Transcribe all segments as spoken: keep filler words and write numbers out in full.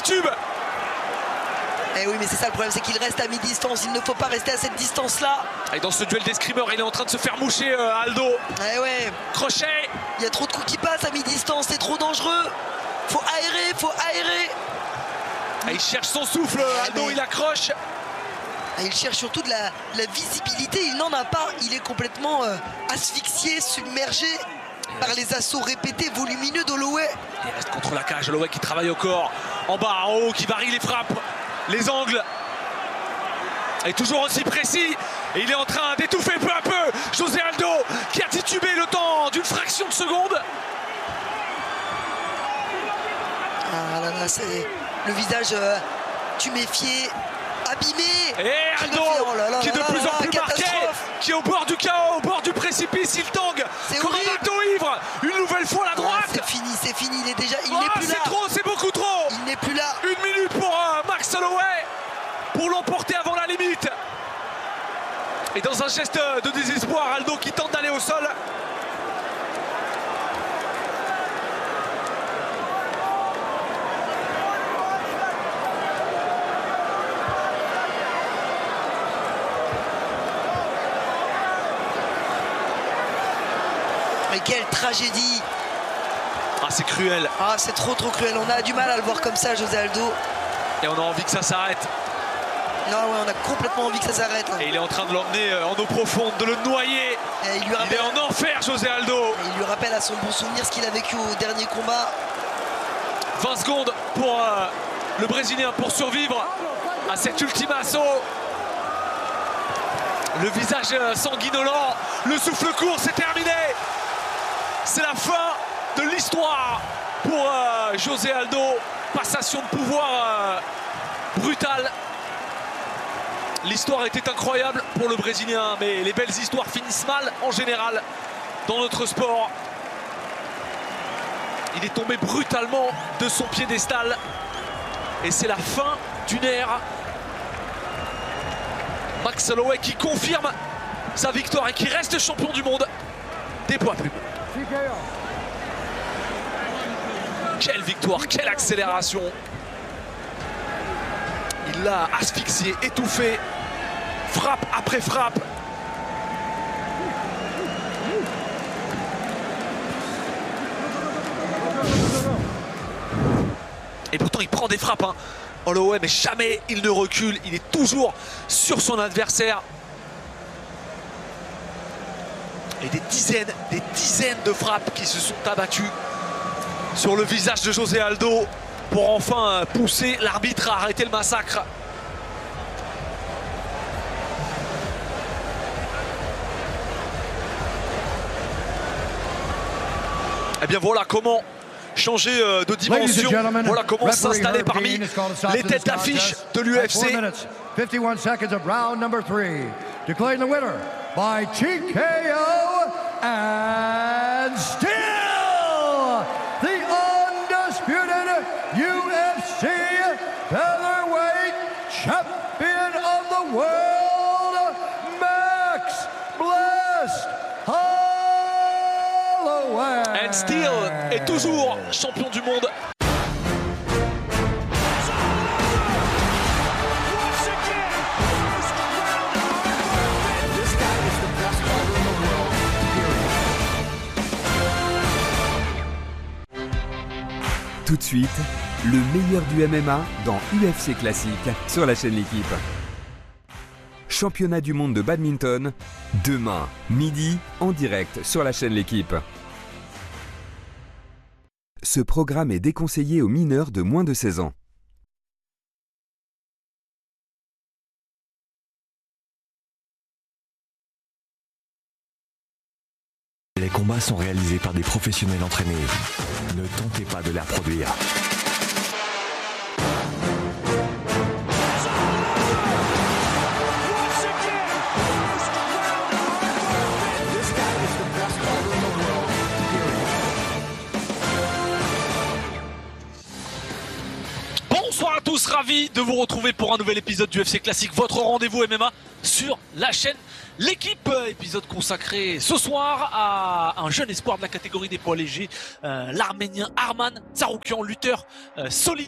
tube. Eh oui, mais c'est ça le problème, c'est qu'il reste à mi-distance. Il ne faut pas rester à cette distance-là. Et dans ce duel d'escrimeurs, il est en train de se faire moucher, euh, Aldo. Eh ouais. Crochet. Il y a trop de coups qui passent à mi-distance, c'est trop dangereux. Faut aérer, faut aérer. Et il cherche son souffle, eh Aldo, mais... il accroche. Et il cherche surtout de la, la visibilité, il n'en a pas. Il est complètement euh, asphyxié, submergé par les assauts répétés, volumineux d'Holloway. Il reste contre la cage, Holloway qui travaille au corps. En bas, en haut, qui varie les frappes, les angles. Et toujours aussi précis. Et il est en train d'étouffer peu à peu José Aldo, qui a titubé le temps d'une fraction de seconde. Ah là là, c'est le visage euh, tuméfié, abîmé. Et Aldo, oh là là qui est de là plus là en plus marqué, qui est au bord du chaos, au bord du précipice, il tangue comme un bateau ivre, une nouvelle fois la droite. Ah, c'est fini, c'est fini, il est déjà, il oh, n'est plus là. C'est trop, c'est beaucoup trop. Il n'est plus là. Une minute pour euh, Max Holloway, pour l'emporter avant la limite. Et dans un geste de désespoir, Aldo qui tente d'aller au sol. Mais quelle tragédie! Ah, c'est cruel. Ah, c'est trop trop cruel. On a du mal à le voir comme ça, José Aldo. Et on a envie que ça s'arrête. Non, ouais, on a complètement envie que ça s'arrête. Et il est en train de l'emmener en eau profonde, de le noyer. Et il, lui rappelle... il est en enfer, José Aldo. Et il lui rappelle à son bon souvenir ce qu'il a vécu au dernier combat. vingt secondes pour euh, le Brésilien pour survivre à cet ultime assaut. Le visage sanguinolent, le souffle court, c'est terminé. C'est la fin de l'histoire pour euh, José Aldo. Passation de pouvoir euh, brutale. L'histoire était incroyable pour le Brésilien, mais les belles histoires finissent mal en général dans notre sport. Il est tombé brutalement de son piédestal et c'est la fin d'une ère. Max Holloway qui confirme sa victoire et qui reste champion du monde des poids plumes. Quelle victoire, quelle accélération. Il l'a asphyxié, étouffé, frappe après frappe. Et pourtant il prend des frappes, hein. Holloway, mais jamais il ne recule, il est toujours sur son adversaire. Et des dizaines, des dizaines de frappes qui se sont abattues sur le visage de José Aldo pour enfin pousser l'arbitre à arrêter le massacre. Et bien voilà comment changer de dimension, voilà comment s'installer parmi les têtes d'affiche de l'U F C. fifty-one seconds of round number three. Declaring the winner by T K O and still the undisputed U F C featherweight champion of the world, Max Blessed Holloway. And still est toujours champion du monde. Tout de suite, le meilleur du M M A dans U F C Classique sur la chaîne L'Équipe. Championnat du monde de badminton, demain, midi, en direct sur la chaîne L'Équipe. Ce programme est déconseillé aux mineurs de moins de seize ans. Les combats sont réalisés par des professionnels entraînés. Ne tentez pas de les reproduire. Bonsoir à tous, ravi de vous retrouver pour un nouvel épisode du U F C Classique, votre rendez-vous M M A sur la chaîne L'Équipe. Épisode consacré ce soir à un jeune espoir de la catégorie des poids légers, euh, l'Arménien Arman Tsarukyan, lutteur euh, solide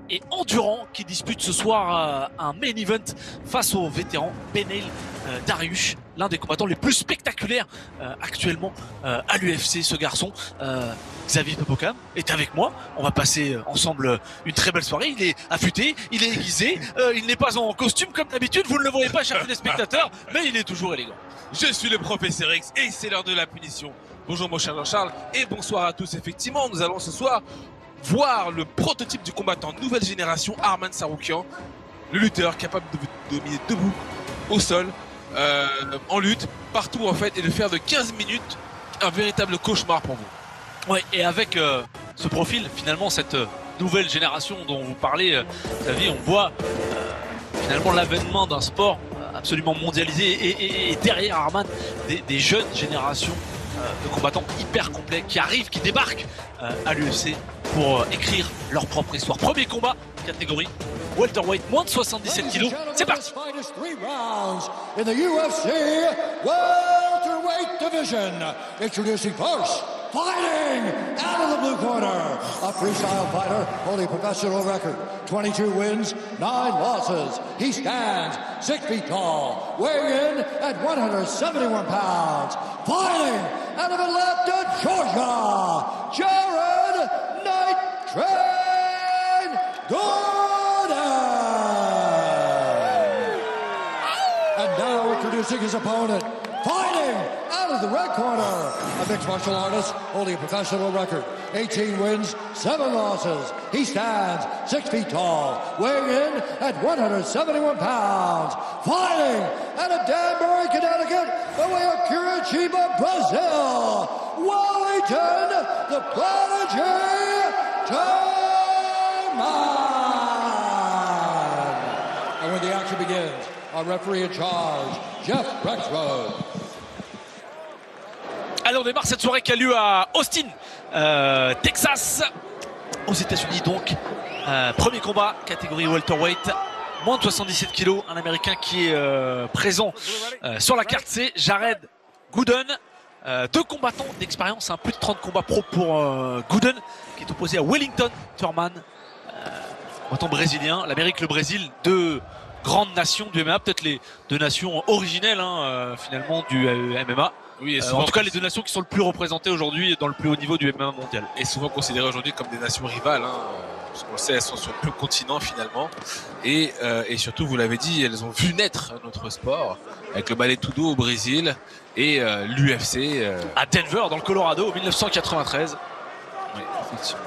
et endurant qui dispute ce soir euh, un main event face au vétéran Beneil euh, Dariush, l'un des combattants les plus spectaculaires euh, actuellement euh, à l'U F C. Ce garçon, euh, Xavier Popocam, est avec moi. On va passer euh, ensemble une très belle soirée. Il est affûté, il est aiguisé, euh, il n'est pas en costume comme d'habitude, vous ne le voyez pas, chers téléspectateurs, mais il est toujours élégant. Je suis le professeur X et c'est l'heure de la punition. Bonjour mon cher Jean-Charles et bonsoir à tous. Effectivement, nous allons ce soir voir le prototype du combattant nouvelle génération, Arman Tsarukyan, le lutteur capable de vous dominer debout, au sol, euh, en lutte, partout en fait, et de faire de quinze minutes un véritable cauchemar pour vous. Ouais, et avec euh, ce profil, finalement, cette euh, nouvelle génération dont vous parlez, euh, Xavier, on voit euh, finalement l'avènement d'un sport absolument mondialisé et, et, et derrière Arman, des, des jeunes générations euh, de combattants hyper complets qui arrivent, qui débarquent euh, à l'U F C pour euh, écrire leur propre histoire. Premier combat, catégorie welterweight, moins de soixante-dix-sept kilos. C'est parti. In the U F C welterweight division, introducing first, fighting out of the blue corner, a freestyle fighter holding a professional record, twenty-two wins, nine losses. He stands six feet tall, weighing in at one hundred seventy-one pounds, fighting out of Atlanta, Georgia, Jared Night Train Gordon. And now introducing his opponent, fighting out of the red corner, a mixed martial artist holding a professional record, eighteen wins, seven losses. He stands six feet tall, weighing in at one hundred seventy-one pounds, fighting out of Danbury, Connecticut, by way of Curitiba, Brazil, Wellington, the Prodigy Turman. And when the action begins, our referee in charge, Jeff Rexroad. Allez, on démarre cette soirée qui a lieu à Austin, euh, Texas, aux États-Unis donc. Euh, premier combat, catégorie welterweight, moins de soixante-dix-sept kilos. Un Américain qui est euh, présent euh, sur la carte, c'est Jared Gooden. Euh, deux combattants d'expérience, hein, plus de trente combats pro pour euh, Gooden, qui est opposé à Wellington Turman, euh, combattant brésilien. L'Amérique, le Brésil, deux grandes nations du M M A, peut-être les deux nations originelles hein, euh, finalement du euh, M M A. Oui, et euh, en tout cas les deux nations qui sont le plus représentées aujourd'hui dans le plus haut niveau du M M A mondial. Et souvent considérées aujourd'hui comme des nations rivales, hein, parce qu'on le sait, elles sont sur le continent finalement. Et, euh, et surtout, vous l'avez dit, elles ont vu naître notre sport, avec le Ballet Tudo au Brésil et euh, l'U F C. Euh... À Denver, dans le Colorado, en mille neuf cent quatre-vingt-treize. Oui, effectivement.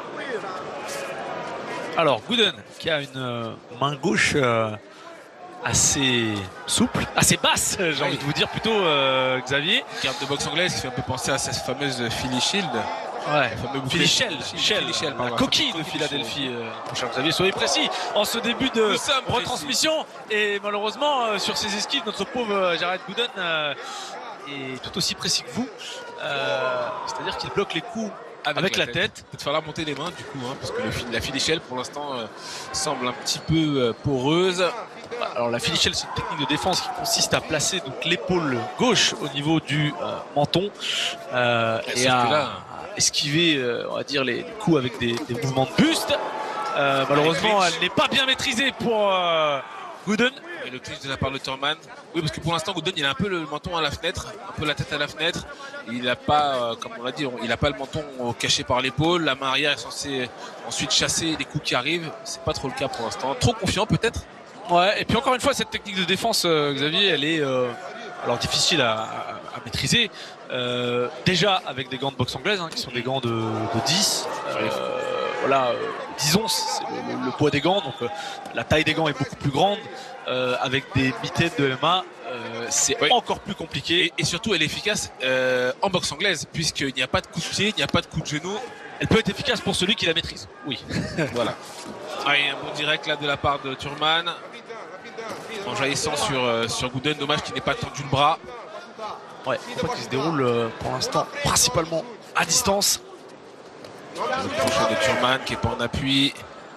Alors, Gooden, qui a une euh, main gauche euh, assez souple, assez basse, j'ai oui. envie de vous dire plutôt, euh, Xavier. Une carte de boxe anglaise qui fait un peu penser à cette fameuse Philly Shield. Ouais, Philly Shell, Shell, Shell, la coquille de Philadelphie. Euh, mon cher Xavier, soyez précis en ce début de retransmission. Et malheureusement, euh, sur ses esquives, notre pauvre euh, Jared Gooden euh, est tout aussi précis que vous. Euh, C'est-à-dire qu'il bloque les coups avec, avec la, la tête. tête. Peut-être falloir monter les mains du coup, hein, parce que le, la Philly Shell pour l'instant euh, semble un petit peu euh, poreuse. Alors la Philly Shell, c'est une technique de défense qui consiste à placer donc l'épaule gauche au niveau du euh, menton euh, et, et à, là, à esquiver, euh, on va dire les, les coups avec des, des mouvements de buste. Euh, malheureusement, elle n'est pas bien maîtrisée pour euh, Gooden. Et le clinch de la part de Turman. Oui, parce que pour l'instant, Gooden, il a un peu le menton à la fenêtre, un peu la tête à la fenêtre. Il n'a pas, euh, comme on l'a dit, il n'a pas le menton euh, caché par l'épaule. La main arrière est censée ensuite chasser les coups qui arrivent. C'est pas trop le cas pour l'instant. Trop confiant peut-être. Ouais. Et puis encore une fois, cette technique de défense, euh, Xavier, elle est euh, alors difficile à, à, à maîtriser. Euh, déjà avec des gants de boxe anglaise, hein, qui sont des gants de, de dix. Euh, voilà, euh, dix onces, c'est le, le poids des gants. Donc euh, la taille des gants est beaucoup plus grande. Euh, avec des mitaines de M M A, euh, c'est oui. encore plus compliqué. Et, et surtout, elle est efficace euh, en boxe anglaise, puisqu'il n'y a pas de coup de pied, il n'y a pas de coup de genou. Elle peut être efficace pour celui qui la maîtrise. Oui. Voilà. Ah, il y a un bon direct là de la part de Turman. En jaillissant sur, euh, sur Gooden, dommage qu'il n'ait pas tendu le bras. Ouais, combat qui se déroule euh, pour l'instant principalement à distance. Le crochet de Turman qui n'est pas en appui.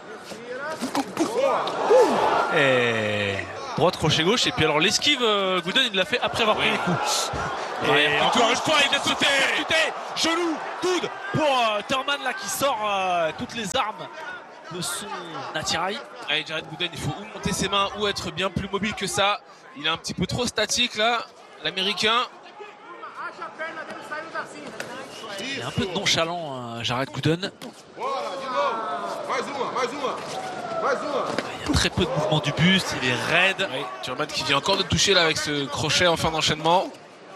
Et droite, crochet gauche, et puis alors l'esquive, euh, Gooden il l'a fait après avoir oui. pris les coups. Et, et encore une fois, il vient de se faire genou, coude pour euh, Turman là qui sort euh, toutes les armes de son attirail. Allez, Jared Gooden, il faut ou monter ses mains ou être bien plus mobile que ça. Il est un petit peu trop statique là, l'américain. Il est un peu nonchalant, hein, Jared Gooden. Il y a très peu de mouvement du buste, il est raide. Oui, Turman qui vient encore de toucher là avec ce crochet en fin d'enchaînement.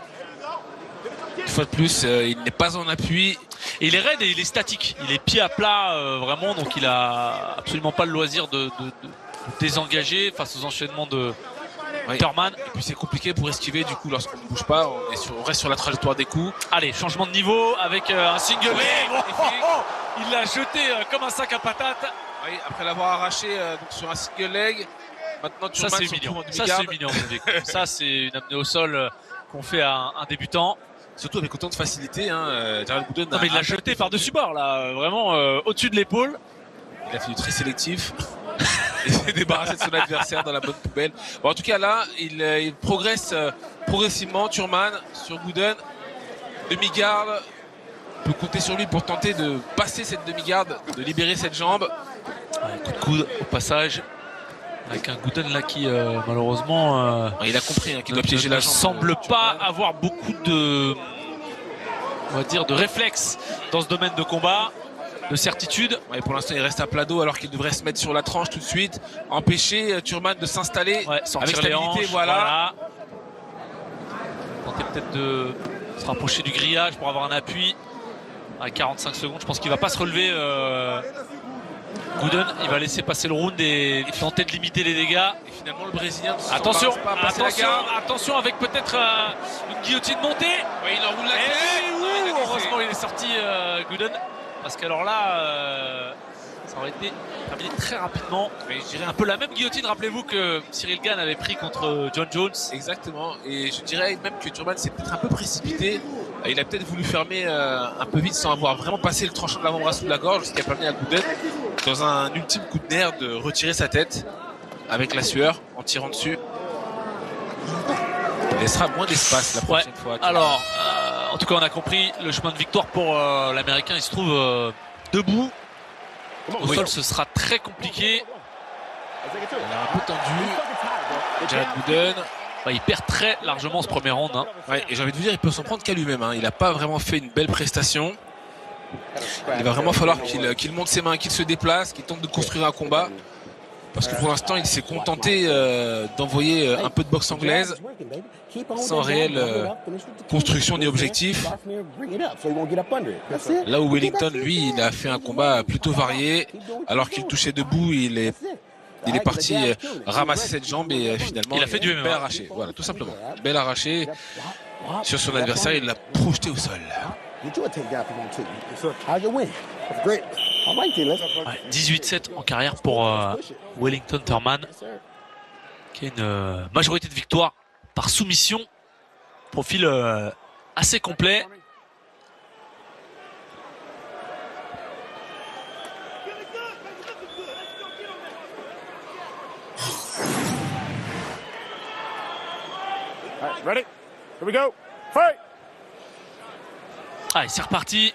Une fois de plus, euh, il n'est pas en appui. Et il est raide et il est statique. Il est pied à plat euh, vraiment, donc il a absolument pas le loisir de, de, de, de désengager face aux enchaînements de oui. Turman. Et puis c'est compliqué pour esquiver du coup lorsqu'on ne bouge pas, on, est sur, on reste sur la trajectoire des coups. Allez, changement de niveau avec euh, un single Oui, leg. Oh, oh, oh, il l'a jeté euh, comme un sac à patates. Oui, après l'avoir arraché euh, donc sur un single leg. Maintenant Turman ça c'est se retrouve mignon. en Ça c'est mignon. Ça c'est une amenée au sol euh, qu'on fait à un, un débutant. Surtout avec autant de facilité, hein, euh, Jared Gooden. Non mais il l'a jeté par-dessus bord là, euh, vraiment euh, au-dessus de l'épaule. Il a fait du très sélectif. Il s'est débarrassé de son adversaire dans la bonne poubelle. Bon, en tout cas là, il, euh, il progresse euh, progressivement. Turman sur Gooden, demi-garde. On peut compter sur lui pour tenter de passer cette demi-garde, de libérer cette jambe. Ouais, coup de coude au passage. Avec un Gooden là qui euh, malheureusement euh, il a compris hein, qu'il doit piéger la jambe. Ne semble pas avoir beaucoup de, on va dire, de réflexes dans ce domaine de combat, de certitude. Ouais, pour l'instant il reste à plat dos alors qu'il devrait se mettre sur la tranche tout de suite, empêcher euh, Turman de s'installer ouais, avec stabilité. Hanches, voilà. voilà. Tenter peut-être de se rapprocher du grillage pour avoir un appui. À quarante-cinq secondes, je pense qu'il va pas se relever. Euh... Gooden, il va laisser passer le round et tenter de limiter les dégâts. Et finalement le Brésilien ne attention, pas à passer attention, la garde. attention avec peut-être euh, une guillotine montée. Ouais, il enroule la Et tête. oui, Non, il a heureusement il est sorti euh, Gooden. Parce qu'alors là, euh, ça aurait été terminé très rapidement. Mais je dirais un peu la même guillotine, rappelez-vous, que Cyril Gane avait pris contre John Jones. Exactement. Et je dirais même que Turman s'est peut-être un peu précipité. Il a peut-être voulu fermer euh, un peu vite sans avoir vraiment passé le tranchant de l'avant-bras sous la gorge, ce qui a permis à Gooden, dans un ultime coup de nerf, de retirer sa tête avec la sueur en tirant dessus. Il laissera moins d'espace la prochaine ouais. fois. Alors, euh, en tout cas, on a compris le chemin de victoire pour euh, l'Américain. Il se trouve euh, debout. Au oui. sol, ce sera très compliqué. Il a un peu tendu. Jared Gooden. Bah, il perd très largement ce premier round. Hein. Ouais, et j'ai envie de vous dire, il peut s'en prendre qu'à lui-même. Hein. Il n'a pas vraiment fait une belle prestation. Il va vraiment falloir qu'il qu'il monte ses mains, qu'il se déplace, qu'il tente de construire un combat. Parce que pour l'instant, il s'est contenté euh, d'envoyer euh, un peu de boxe anglaise sans réelle euh, construction ni objectif. Là où Wellington, lui, il a fait un combat plutôt varié. Alors qu'il touchait debout, il est... Il est parti euh, ramasser cette jambe et euh, finalement il a fait du M M A. Bel arraché, voilà, tout simplement. Bel arraché sur son adversaire, il l'a projeté au sol. Ouais, dix-huit sept en carrière pour euh, Wellington Turman, qui a une euh, majorité de victoires par soumission. Profil euh, assez complet. Ready? Here we go. Fight! Allez, c'est reparti.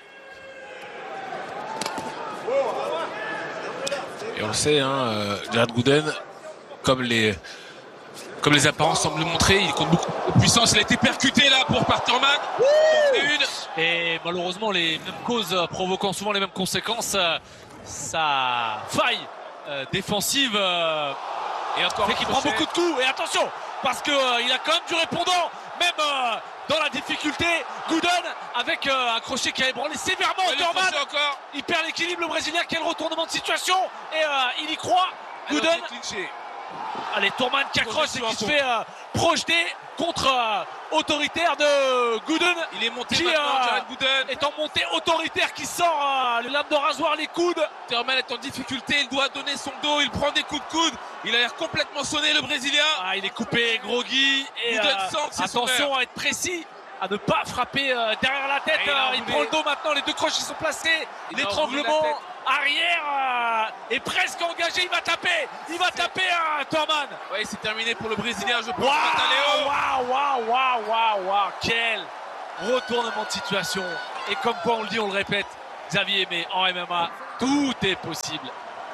Et on le sait, hein, euh, Jared Gooden, comme les, comme les apparences semblent le montrer, il compte beaucoup de puissance. Il a été percuté là pour par Turman. Une. Et malheureusement, les mêmes causes euh, provoquant souvent les mêmes conséquences, euh, sa faille euh, défensive euh, et encore fait qu'il prend beaucoup de coups. Et attention, parce qu'il euh, a quand même du répondant, même euh, dans la difficulté. Gooden avec euh, un crochet qui a ébranlé sévèrement Turman. Il perd l'équilibre, le Brésilien. Quel retournement de situation. Et euh, il y croit, Gooden. Allez, Turman qui accroche et qui se fait euh, projeter contre euh, autoritaire de Gooden. Il est monté qui, maintenant, euh, Jared Gooden. Est en montée autoritaire qui sort euh, le lame de rasoir, les coudes. Turman est en difficulté, il doit donner son dos, il prend des coups de coude. Il a l'air complètement sonné, le Brésilien. Ah, il est coupé, groggy. Et Gooden euh, sent que c'est attention à être précis, à ne pas frapper euh, derrière la tête. Ah, il, euh, il prend le dos maintenant, les deux croches sont placés. L'étranglement arrière euh, est presque engagé. Il va taper, il va taper à euh, Turman. Oui, c'est terminé pour le Brésilien, je pense. Waouh, waouh, waouh, waouh, waouh, waouh, quel retournement de situation. Et comme quoi on le dit, on le répète, Xavier Aimé en M M A, tout est possible.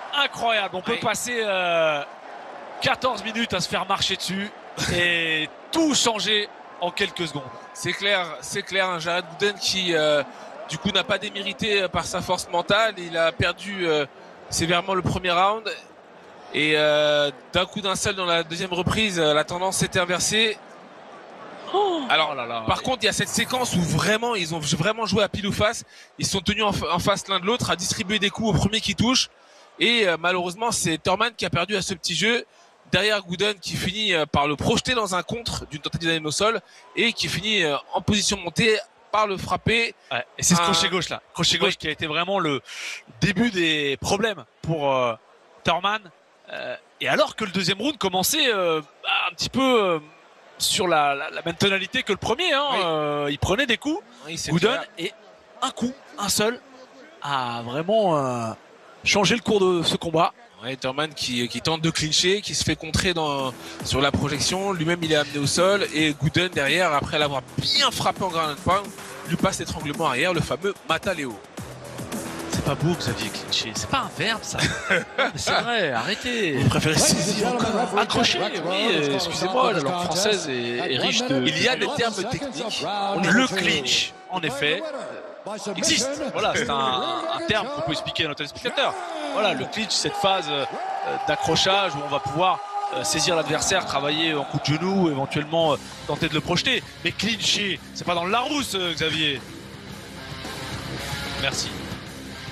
incroyable. On peut Oui. passer euh, quatorze minutes à se faire marcher dessus et tout changer en quelques secondes. C'est clair, c'est clair. Un Jared Gooden qui, euh, du coup, n'a pas démérité par sa force mentale. Il a perdu euh, sévèrement le premier round. Et euh, d'un coup d'un seul dans la deuxième reprise, la tendance s'était inversée. Oh, Alors, oh là là. par contre, il y a cette séquence où vraiment, ils ont vraiment joué à pile ou face. Ils se sont tenus en, en face l'un de l'autre, à distribuer des coups au premier qui touche. Et euh, malheureusement, c'est Thurman qui a perdu à ce petit jeu. Derrière Gooden qui finit euh, par le projeter dans un contre d'une tentative d'amener au sol et qui finit euh, en position montée par le frapper. Ouais, et c'est ce Un- crochet gauche là. Crochet gauche Oui. qui a été vraiment le début des problèmes pour euh, Thurman. Euh, et alors que le deuxième round commençait euh, bah, un petit peu euh, sur la, la, la même tonalité que le premier. Hein. Oui. Euh, il prenait des coups, Oui, c'est Gooden, clair. et un coup, un seul, a vraiment euh, changé le cours de ce combat. Ouais, Thurman qui, qui tente de clincher, qui se fait contrer dans, sur la projection. Lui-même, il est amené au sol. Et Gooden, derrière, après l'avoir bien frappé en ground and pound, lui passe l'étranglement arrière, le fameux Mataleo. C'est pas beau, Xavier, clincher. C'est pas un verbe, ça. Mais c'est vrai, arrêtez. Vous préférez Ladies and saisir gentlemen, encore. referee Accrocher, Jack oui, Maxwell has euh, called excusez-moi, a la stop langue to this française est, contest est at riche one de... minute Il y a des and termes eleven seconds techniques. of round Le number two. clinch, en effet, By existe. submission, Voilà, c'est un, un terme qu'on peut expliquer à nos téléspectateurs. Voilà, le clinch, cette phase euh, d'accrochage où on va pouvoir euh, saisir l'adversaire, travailler en coup de genou, éventuellement euh, tenter de le projeter. Mais clincher, c'est pas dans le Larousse, euh, Xavier. Merci.